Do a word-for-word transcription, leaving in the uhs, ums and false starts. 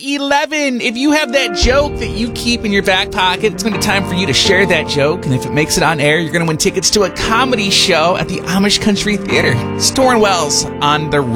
eleven. If you have that joke that you keep in your back pocket, it's going to be time for you to share that joke. And if it makes it on air, you're going to win tickets to a comedy show at the Amish Country Theater. Storm Wells on the